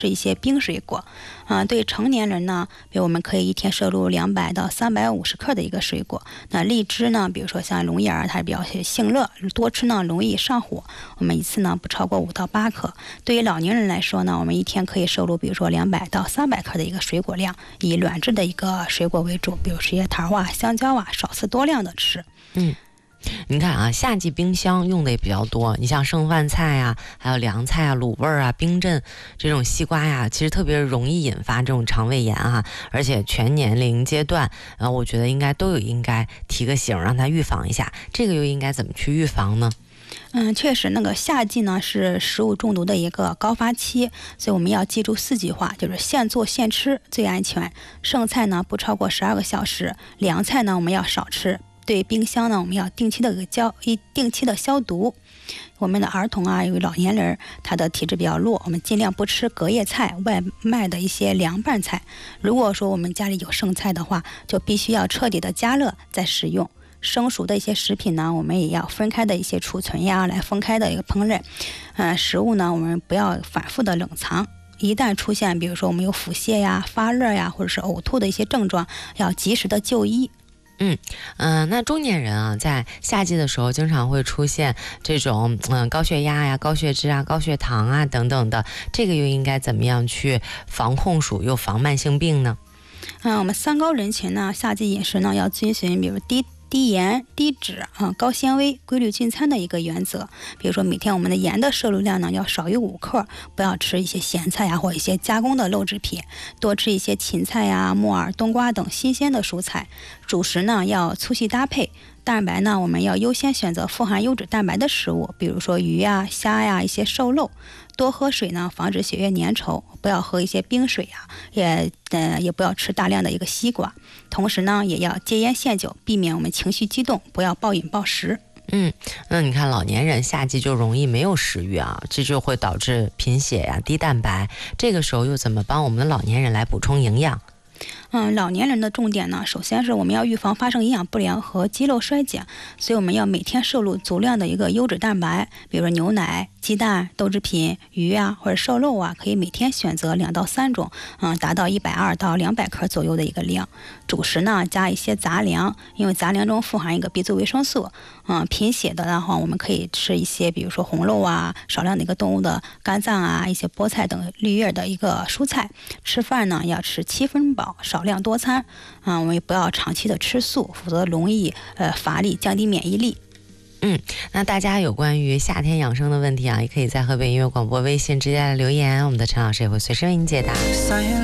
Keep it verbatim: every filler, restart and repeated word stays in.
是一些冰水果，啊、呃，对成年人呢，比如我们可以一天摄入两百到三百五十克的一个水果。那荔枝呢，比如说像龙眼儿，它比较性热，多吃呢容易上火。我们一次呢不超过五到八克。对于老年人来说呢，我们一天可以摄入比如说两百到三百克的一个水果量，以软质的一个水果为主，比如说桃啊、香蕉啊，少次多量的吃。 嗯。你看啊，夏季冰箱用的也比较多，你像剩饭菜啊，还有凉菜啊、卤味啊、冰镇这种西瓜呀，其实特别容易引发这种肠胃炎啊，而且全年龄阶段，然后我觉得应该都有应该提个醒，让它预防一下。这个又应该怎么去预防呢？ 嗯，确实，那个夏季呢是食物中毒的一个高发期，所以我们要记住四句话，就是现做现吃最安全。剩菜呢不超过十二个小时，凉菜呢我们要少吃。对冰箱呢，我们要定期的消一定期的消毒。我们的儿童啊，因为老年人他的体质比较弱，我们尽量不吃隔夜菜、外卖的一些凉拌菜。如果说我们家里有剩菜的话，就必须要彻底的加热再食用。生熟的一些食品呢，我们也要分开的一些储存呀，来分开的一个烹饪。嗯、呃，食物呢，我们不要反复的冷藏。一旦出现，比如说我们有腹泻呀、发热呀，或者是呕吐的一些症状，要及时的就医。 嗯嗯、呃，那中年人啊，在夏季的时候，经常会出现这种嗯、呃、高血压呀、高血脂啊、高血糖啊等等的，这个又应该怎么样去防控暑又防慢性病呢？ 嗯、呃，我们三高人群呢，夏季饮食呢要遵循，比如低。低盐、低脂啊、高纤维、规律进餐的一个原则。比如说，每天我们的盐的摄入量呢要少于五克，不要吃一些咸菜呀或一些加工的肉制品，多吃一些芹菜呀、木耳、冬瓜等新鲜的蔬菜。主食呢要粗细搭配。蛋白呢，我们要优先选择富含优质蛋白的食物，比如说鱼呀、虾呀、一些瘦肉。多喝水呢，防止血液粘稠，不要喝一些冰水呀、啊，也呃也不要吃大量的一个西瓜。同时呢，也要戒烟限酒，避免我们情绪激动，不要暴饮暴食。 嗯，那你看老年人夏季就容易没有食欲啊，这就会导致贫血呀、低蛋白。这个时候又怎么帮我们的老年人来补充营养？ 嗯，老年人的重点呢，首先是我们要预防发生营养不良和肌肉衰减，所以我们要每天摄入足量的一个优质蛋白，比如牛奶、鸡蛋、豆制品、鱼啊或者瘦肉啊，可以每天选择两到三种，嗯，达到一百二到两百克左右的一个量。主食呢加一些杂粮，因为杂粮中富含一个 B 族维生素。嗯，贫血的话，我们可以吃一些，比如说红肉啊，少量的一个动物的肝脏啊，一些菠菜等绿叶的一个蔬菜。吃饭呢要吃七分饱，少量多餐。啊、嗯，我们也不要长期的吃素，否则容易呃乏力，降低免疫力。 嗯，那大家有关于夏天养生的问题啊，也可以在河北音乐广播微信直接来留言，我们的陈老师也会随时为您解答。